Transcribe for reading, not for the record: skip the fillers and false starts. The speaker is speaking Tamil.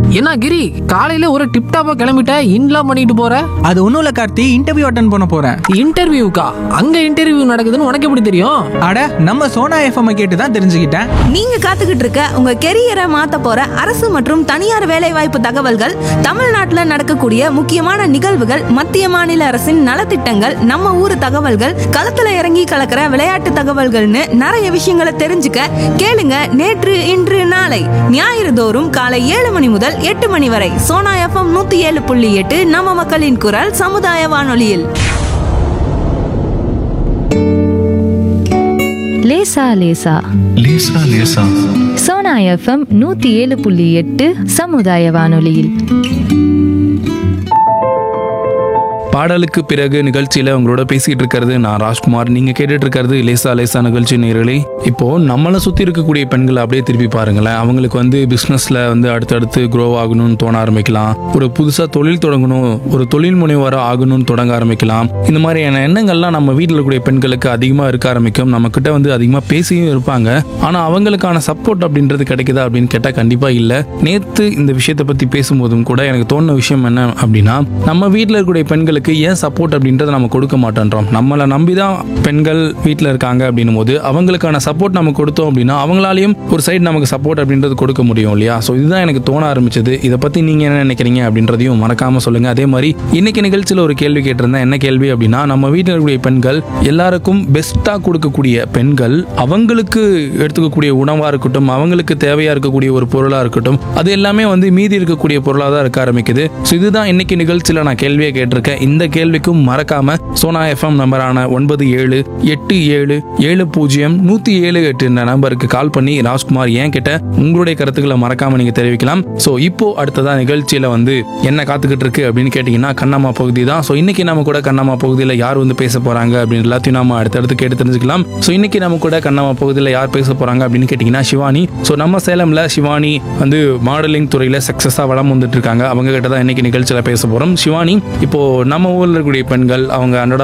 என்ன கிரி, காலையில ஒரு டிப் டாப்பா கிளம்பிட்ட, இன்லாம் பண்ணிட்டு போற? அது ஒன்றும் இல்லை கார்த்தி, இன்டர்வியூ அட்டன் பண்ண போகிறேன். இன்டர்வியூக்கா? அங்க இன்டர்வியூ நடக்குதுன்னு உனக்கு எப்படி தெரியும்? அட, நம்ம சோனா எஃப்எம் கேட்டு தான் தெரிஞ்சுக்கிட்டேன். நீங்க காத்துக்கிட்டு இருக்க உங்க கெரியரை மாத்த போற அரசு மற்றும் தனியார் வேலைவாய்ப்பு தகவல்கள், தமிழ்நாட்டுல நடக்கக்கூடிய முக்கியமான நிகழ்வுகள், மத்திய மாநில அரசின் நலத்திட்டங்கள், நம்ம ஊர் தகவல்கள், களத்துல இறங்கி கலக்கிற விளையாட்டு தகவல்கள்னு நிறைய விஷயங்களை தெரிஞ்சுக்க கேளுங்க நேற்று இன்று நாளை ஞாயிறு தோறும் காலை 7 மணி முதல் 8 மணி வரை சோனா எஃப்எம் 107.8 நம்ம மக்களின் குரல் சமுதாய வானொலியில். லேசா லேசா லேசா லேசா சோனா எஃப்எம் 107.8 சமுதாய வானொலியில். பாடலுக்கு பிறகு நிகழ்ச்சியில உங்களோட பேசிட்டு இருக்கிறது நான் ராஜ்குமார். நீங்க கேட்டுட்டு இருக்கிறது லேசா லேசா நிகழ்ச்சி நேயர்களே. இப்போ நம்மளை சுத்தி இருக்கக்கூடிய பெண்களை அப்படியே திருப்பி பாருங்களேன். அவங்களுக்கு பிசினஸ்ல அடுத்தடுத்து க்ரோ ஆகணும்னு தோண ஆரம்பிக்கலாம். ஒரு புதுசா தொழில் தொடங்கணும், ஒரு தொழில் முனைவரா ஆகணும்னு தொடங்க ஆரம்பிக்கலாம். இந்த மாதிரியான எண்ணங்கள்லாம் நம்ம வீட்டில் இருக்கக்கூடிய பெண்களுக்கு அதிகமா இருக்க ஆரம்பிக்கும். நம்ம கிட்ட அதிகமா பேசியும் இருப்பாங்க. ஆனா அவங்களுக்கான சப்போர்ட் அப்படின்றது கிடைக்குதா அப்படின்னு கேட்டா கண்டிப்பா இல்ல. நேத்து இந்த விஷயத்தை பத்தி பேசும்போதும் கூட எனக்கு தோணுன விஷயம் என்ன அப்படின்னா, நம்ம வீட்டில் இருக்கக்கூடிய பெண்களுக்கு ஏன் சப்போர்ட் அப்படின்றத நம்ம கொடுக்க மாட்டோன்றோம். நம்மளை நம்பிதான் பெண்கள் வீட்டில் இருக்காங்க அப்படின்னும் போது அவங்களுக்கான சப்போர்ட் நம்ம கொடுத்தோம் அப்படின்னா அவங்களாலையும் ஒரு சைடு நமக்கு சப்போர்ட் அப்படின்றது கொடுக்க முடியும் இல்லையா? ஸோ இதுதான் எனக்கு தோண ஆரம்பிச்சது. இதை பத்தி நீங்க என்ன நினைக்கிறீங்க அப்படின்றதையும் மறக்காம சொல்லுங்க. அதே மாதிரி இன்னைக்கு நிகழ்ச்சியில் ஒரு கேள்வி கேட்டிருந்தேன். என்ன கேள்வி அப்படின்னா, நம்ம வீட்டில் இருக்கக்கூடிய பெண்கள் எல்லாருக்கும் பெஸ்டா கொடுக்கக்கூடிய பெண்கள் அவங்களுக்கு எடுத்துக்கக்கூடிய உணவா இருக்கட்டும், அவங்களுக்கு தேவையா இருக்கக்கூடிய ஒரு பொருளா இருக்கட்டும், அது எல்லாமே மீதி இருக்கக்கூடிய பொருளாக தான் இருக்க ஆரம்பிக்குது. ஸோ இதுதான் இன்னைக்கு நிகழ்ச்சியில் நான் கேள்வியை கேட்டிருக்கேன். இந்த கேள்விக்கும் மறக்காம சோனா எஃப்எம் நம்பரான 9787070178 என்ற நம்பருக்கு கால் பண்ணி ராஜ்குமார் ஏன் கிட்ட உங்களுடைய கருத்துக்களை மறக்காம நீங்க தெரிவிக்கலாம். சோ இப்போ அடுத்ததா நிகழ்ச்சியில என்ன காத்துக்கிட்டு இருக்கு அப்படின்னு கேட்டீங்கன்னா, கண்ணம்மா பகுதி தான். சோ இன்னைக்கு நம்ம கூட கண்ணம்மா பகுதியில யார் பேச போறாங்க அப்படின்னு எல்லாத்தையும் நாம அடுத்தடுத்து கேட்டு தெரிஞ்சுக்கலாம். சோ இன்னைக்கு நம்ம கூட கண்ணம்மா பகுதியில யார் பேச போறாங்க அப்படின்னு கேட்டீங்கன்னா, சிவானி. சோ நம்ம சேலம்ல சிவானி மாடலிங் துறையில சக்சஸா வளம் வந்துட்டு இருக்காங்க. அவங்க கிட்ட தான் இன்னைக்கு நிகழ்ச்சியில பேச போறோம். சிவானி, இப்போ நம்ம ஊர்ல இருக்கக்கூடிய பெண்கள் அவங்க அன்றாட